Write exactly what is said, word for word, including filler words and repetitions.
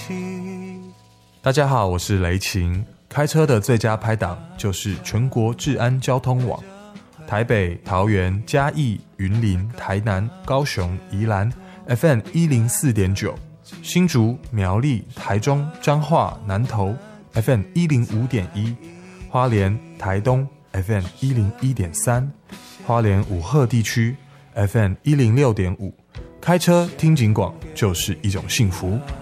起。 大家好，我是雷晴。开车的最佳拍档就是全国治安交通网，台北、桃园、嘉义、云林、台南、高雄、宜兰 F M 一零四点九，新竹、苗栗、台中、彰化、南投 F M 一零五点一，花莲、台东 F M 一零一点三，花莲五鹤地区 F M 一零六点五。开车听警广就是一种幸福。